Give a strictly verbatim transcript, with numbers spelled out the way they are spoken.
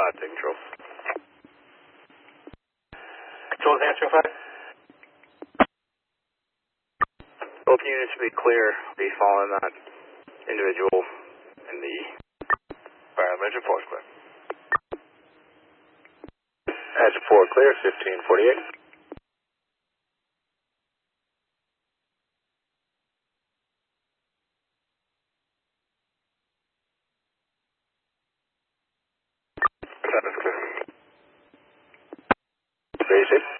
five, take control. Control is answering five. Both units should be clear. Be following that individual in the fire engine four clear. Engine four clear, fifteen forty-eight. Seven's clear. Basic.